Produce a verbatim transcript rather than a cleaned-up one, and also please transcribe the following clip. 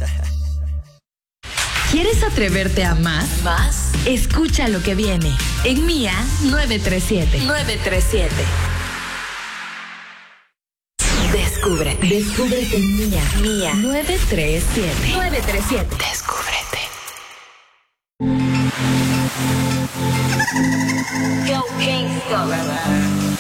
¿Quieres atreverte a más? ¿Más? Escucha lo que viene en Mía nueve tres siete. nueve tres siete. Descubre. Descúbrete en Mía. Mía nueve tres siete. nueve tres siete. Descúbrete. Yo, Kingston.